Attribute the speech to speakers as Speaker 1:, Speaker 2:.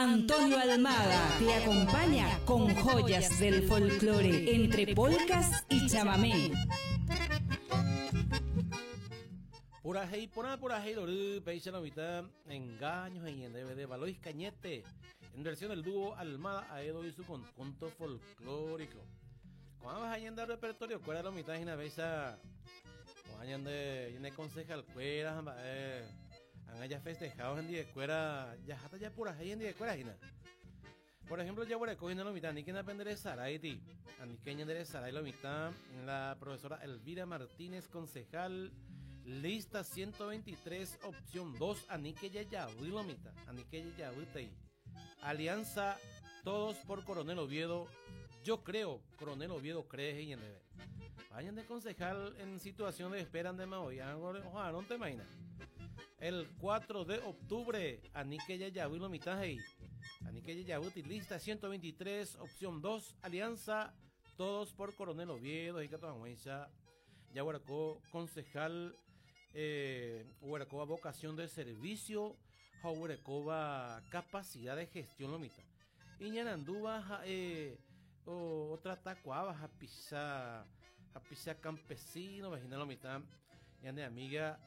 Speaker 1: Antonio Almada te acompaña con joyas del folclore entre polcas y chamamé.
Speaker 2: Pura hey, lorú, peisa la mitad, engaños en DVD, Valois Cañete, en versión del dúo Almada Aedo y su conjunto folclórico. Cuando vas a andar repertorio, cuál es la mitad de una vez a concejal cuera, han ya festejado en día cuera, ya hasta ya pura hey en día cuera, por ejemplo, ya voy a coger la mitad, ni que aprender de Saraiti, a ni que de Saray la mitad, la profesora Elvira Martínez, concejal. Lista 123, opción 2, Anique Yayabulomita, Anique Yayabutei. Alianza, todos por Coronel Oviedo. Yo creo, Coronel Oviedo cree y en debe. Vayan de concejal en situación de espera de Maoy. Ojalá, no te imaginas. El 4 de octubre, Anique Yayabulomita, Anique Yayabuti, lista 123, opción 2, Alianza, todos por Coronel Oviedo. Y que toda ya hueracó concejal, hueracó vocación de servicio, hueracó capacidad de gestión lomita. Y ñanandúa, otra tacuaba, a pisar campesino, vagina lomita, ya de amiga